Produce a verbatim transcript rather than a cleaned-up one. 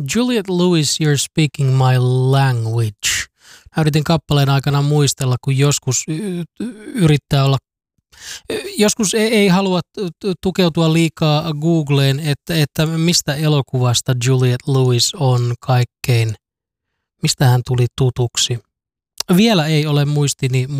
Juliette Lewis, You're Speaking My Language. Mä yritin kappaleen aikana muistella, kun joskus yrittää olla, joskus ei, ei halua tukeutua liikaa Googleen, että, että mistä elokuvasta Juliette Lewis on kaikkein, mistä hän tuli tutuksi. Vielä ei ole muistini